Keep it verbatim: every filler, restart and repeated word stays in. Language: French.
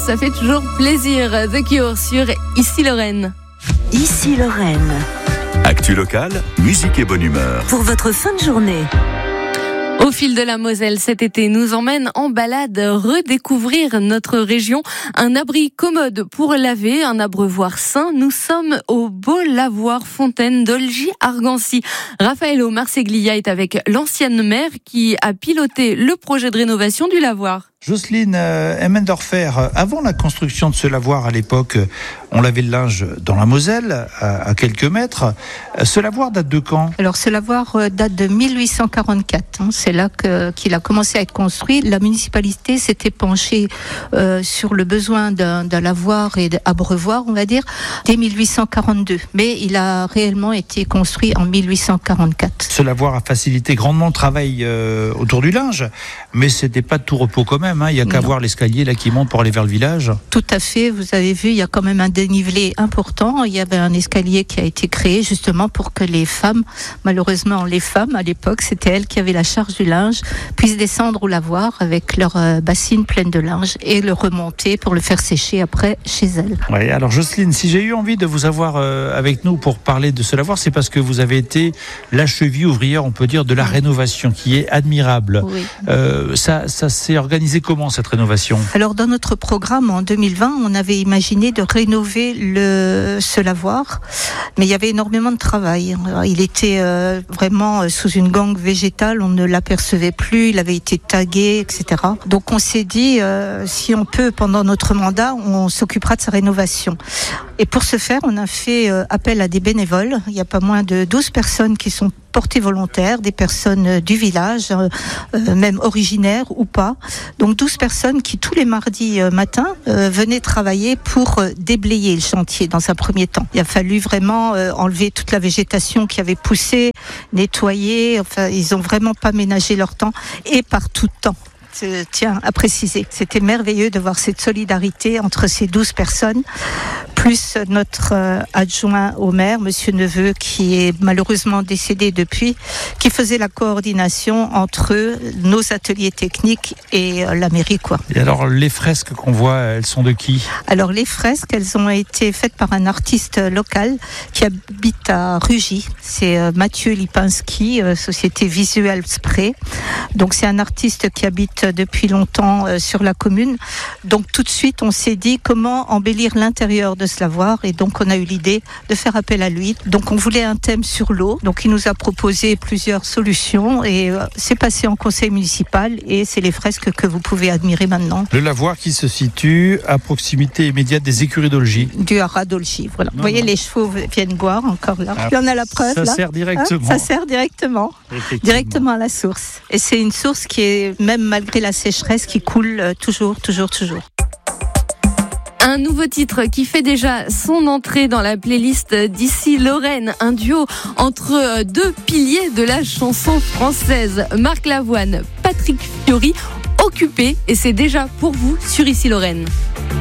Ça fait toujours plaisir. The Cure sur Ici Lorraine. Ici Lorraine. Actu locale, musique et bonne humeur. Pour votre fin de journée. Au fil de la Moselle, cet été nous emmène en balade redécouvrir notre région. Un abri commode pour laver, un abreuvoir sain. Nous sommes au beau lavoir Fontaine d'Olgy-Argancy. Raffaello Marseglia est avec l'ancienne maire qui a piloté le projet de rénovation du lavoir. Jocelyne Emmendorfer, avant la construction de ce lavoir à l'époque, on lavait le linge dans la Moselle, à quelques mètres. Ce lavoir date de quand ? Alors ce lavoir date de mille huit cent quarante-quatre. Hein. C'est là que, qu'il a commencé à être construit. La municipalité s'était penchée euh, sur le besoin d'un, d'un lavoir et d'abreuvoir, on va dire, dès mille huit cent quarante-deux. Mais il a réellement été construit en mille huit cent quarante-quatre. Ce lavoir a facilité grandement le travail euh, autour du linge, mais c'était pas de tout repos quand même. Il n'y a qu'à non. voir l'escalier là qui monte pour aller vers le village. Tout à fait, vous avez vu, il y a quand même un dénivelé important. Il y avait un escalier qui a été créé justement pour que les femmes, malheureusement les femmes à l'époque, c'était elles qui avaient la charge du linge, puissent descendre au lavoir avec leur euh, bassine pleine de linge et le remonter pour le faire sécher après chez elles. Oui, alors Jocelyne, si j'ai eu envie de vous avoir euh, avec nous pour parler de ce lavoir, c'est parce que vous avez été la cheville ouvrière, on peut dire, de la rénovation qui est admirable. Oui. Euh, ça, ça s'est organisé comment cette rénovation ? Alors dans notre programme en deux mille vingt, on avait imaginé de rénover le, ce lavoir, mais il y avait énormément de travail. Il était euh, vraiment sous une gangue végétale, on ne l'apercevait plus, il avait été tagué, et cetera. Donc on s'est dit, euh, si on peut, pendant notre mandat, on s'occupera de sa rénovation. Et pour ce faire, on a fait euh, appel à des bénévoles. Il n'y a pas moins de douze personnes qui sont portées volontaires, des personnes du village, euh, euh, même originaires ou pas. Donc douze personnes qui, tous les mardis euh, matins, euh, venaient travailler pour euh, déblayer le chantier dans un premier temps. Il a fallu vraiment euh, enlever toute la végétation qui avait poussé, nettoyer. Enfin, ils ont vraiment pas ménagé leur temps et par tout temps. Tiens, à préciser. C'était merveilleux de voir cette solidarité entre ces douze personnes, plus notre euh, adjoint au maire, monsieur Neveu, qui est malheureusement décédé depuis, qui faisait la coordination entre nos ateliers techniques et euh, la mairie, quoi. Et alors, les fresques qu'on voit, elles sont de qui ? Alors, les fresques, elles ont été faites par un artiste local qui habite à Rugy. C'est euh, Mathieu Lipinski, euh, société Visual Spray. Donc, c'est un artiste qui habite depuis longtemps euh, sur la commune. Donc tout de suite, on s'est dit comment embellir l'intérieur de ce lavoir et donc on a eu l'idée de faire appel à lui. Donc on voulait un thème sur l'eau. Donc il nous a proposé plusieurs solutions et euh, c'est passé en conseil municipal et c'est les fresques que vous pouvez admirer maintenant. Le lavoir qui se situe à proximité immédiate des écuries d'Olgy. Du haras d'Olgy, voilà. Non, vous voyez, non. Les chevaux viennent boire encore là. Ah, il y en a la preuve ça là. Ça sert directement. Hein, ça sert directement. Directement à la source. Et c'est une source qui est, même malgré la sécheresse, qui coule toujours, toujours, toujours. Un nouveau titre qui fait déjà son entrée dans la playlist d'Ici Lorraine, un duo entre deux piliers de la chanson française, Marc Lavoine, Patrick Fiori, Occupé, et c'est déjà pour vous sur Ici Lorraine.